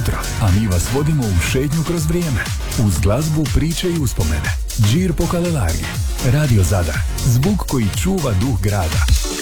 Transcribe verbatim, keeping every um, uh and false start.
jutro, a mi vas vodimo u šetnju kroz vrijeme. Uz glazbu, priče i uspomene. Džir po Kalelargi. Radio Zadar. Zvuk koji čuva duh grada.